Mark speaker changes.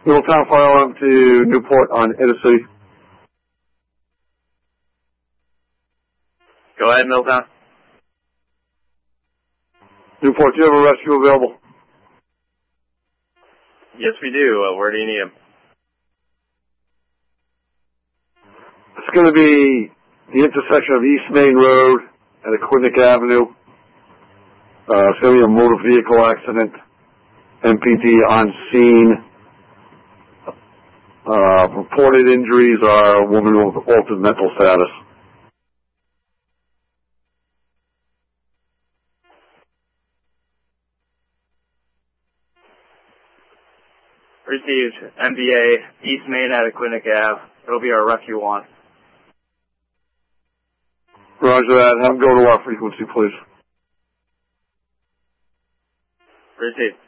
Speaker 1: Middletown Fire Alarm to Newport on Edison.
Speaker 2: Go ahead, Middletown.
Speaker 1: Newport, do you have a rescue available?
Speaker 2: Yes, we do. Where do you need him?
Speaker 1: It's going to be the intersection of East Main Road and Aquidneck Avenue. It's going to be a motor vehicle accident. MPD on scene. Reported injuries are a woman with altered mental status.
Speaker 2: Received. MBA, East Main at Aquidneck Ave. It'll be our rescue one.
Speaker 1: Roger that. Have them go to our frequency, please.
Speaker 2: Received.